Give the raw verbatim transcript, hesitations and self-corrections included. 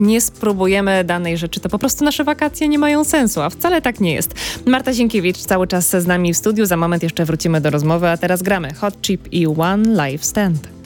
nie spróbujemy danej rzeczy, to po prostu nasze wakacje nie mają sensu, a wcale tak nie jest. Marta Sienkiewicz cały czas z nami w studiu, za moment jeszcze wrócimy do rozmowy, a teraz gramy Hot Chip i One Life Stand.